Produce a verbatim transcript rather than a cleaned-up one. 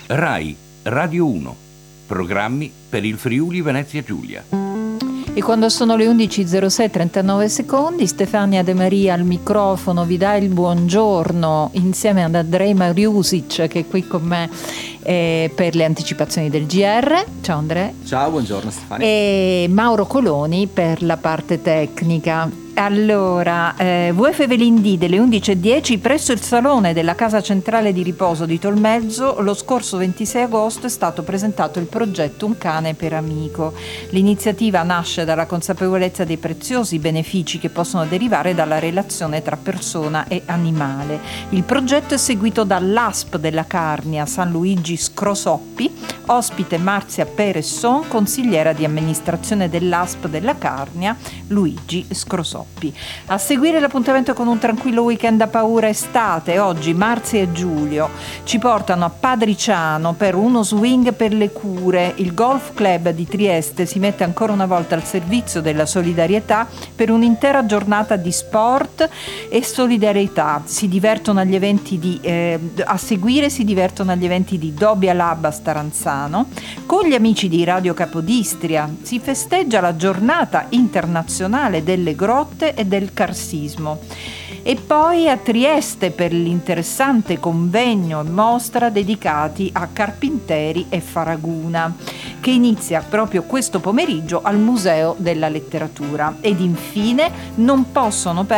Rai Radio uno. Programmi per il Friuli Venezia Giulia. E quando sono le undici e zero sei e trentanove secondi, Stefania De Maria al microfono vi dà il buongiorno insieme ad Andrej Mariusic, che è qui con me eh, per le anticipazioni del G R. Ciao Andrea. Ciao, buongiorno Stefania. E Mauro Coloni per la parte tecnica. Allora, eh, V F Velindì delle undici e dieci presso il salone della Casa Centrale di Riposo di Tolmezzo. Lo scorso ventisei agosto è stato presentato il progetto Un cane per amico. L'iniziativa nasce dalla consapevolezza dei preziosi benefici che possono derivare dalla relazione tra persona e animale. Il progetto è seguito dall'A S P della Carnia San Luigi Scrosoppi, ospite Marzia Peresson, consigliera di amministrazione dell'A S P della Carnia Luigi Scrosoppi. A seguire l'appuntamento con un tranquillo weekend a paura estate. Oggi Marzia e Giulio ci portano a Padriciano per uno swing per le cure. Il Golf Club di Trieste si mette ancora una volta al servizio della solidarietà per un'intera giornata di sport e solidarietà. Si divertono agli eventi di eh, a seguire si divertono agli eventi di Dobbia Lab a Staranzano. Con gli amici di Radio Capodistria si festeggia la giornata internazionale delle grotte e del carsismo. E poi a Trieste per l'interessante convegno e mostra dedicati a carpinteri e faraguna, che inizia proprio questo pomeriggio al Museo della Letteratura. Ed infine non possono perdere